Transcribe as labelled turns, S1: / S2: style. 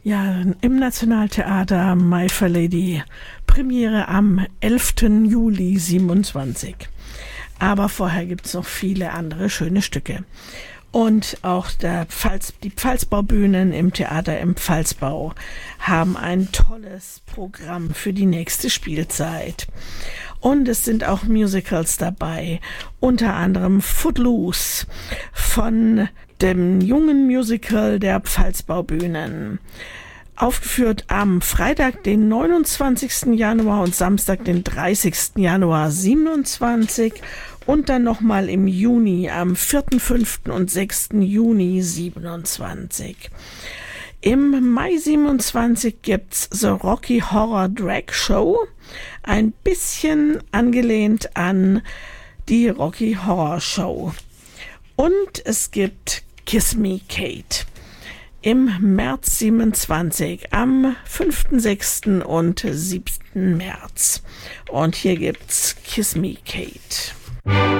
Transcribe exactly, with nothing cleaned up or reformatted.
S1: Ja, im Nationaltheater My Fair Lady, Premiere am elften Juli siebenundzwanzig. Aber vorher gibt es noch viele andere schöne Stücke. Und auch der Pfalz, die Pfalzbaubühnen im Theater im Pfalzbau haben ein tolles Programm für die nächste Spielzeit. Und es sind auch Musicals dabei, unter anderem Footloose von dem jungen Musical der Pfalzbaubühnen. Aufgeführt am Freitag, den neunundzwanzigsten Januar und Samstag, den dreißigsten Januar siebenundzwanzig und dann nochmal im Juni, am vierten, fünften und sechsten Juni siebenundzwanzig. Im Mai siebenundzwanzig gibt's The Rocky Horror Drag Show, ein bisschen angelehnt an die Rocky Horror Show. Und es gibt Kiss Me Kate im März siebenundzwanzig, am fünften, sechsten und siebten März. Und hier gibt's Kiss Me Kate.